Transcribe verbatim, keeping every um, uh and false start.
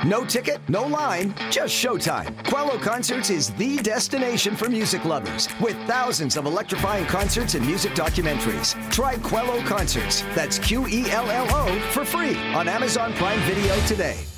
No ticket, no line, just showtime. Quello Concerts is the destination for music lovers with thousands of electrifying concerts and music documentaries. Try Quello Concerts, that's Q E L L O, for free on Amazon Prime Video today.